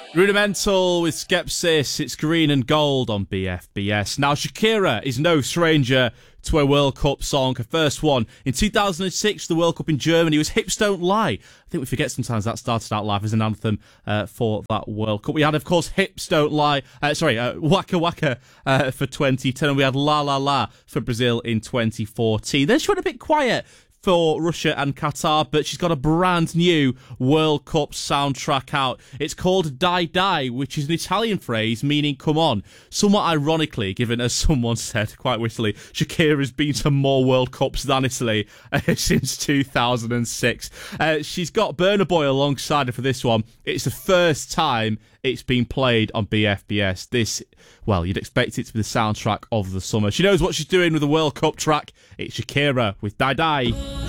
Rudimental with Skepsis. It's green and gold on BFBS. Now, Shakira is no stranger to a World Cup song. Her first one in 2006, the World Cup in Germany, was Hips Don't Lie. I think we forget sometimes that started out live as an anthem for that World Cup. We had, of course, Hips Don't Lie, Waka Waka for 2010, and we had La La La for Brazil in 2014. Then she went a bit quiet for Russia and Qatar, but she's got a brand new World Cup soundtrack out. It's called Dai Dai, which is an Italian phrase meaning come on. Somewhat ironically, given, as someone said quite wittily, Shakira's been to more World Cups than Italy since 2006. She's got Burna Boy alongside her for this one. It's the first time it's been played on BFBS. This, well, you'd expect it to be the soundtrack of the summer. She knows what she's doing with the World Cup track. It's Shakira with Dai Dai.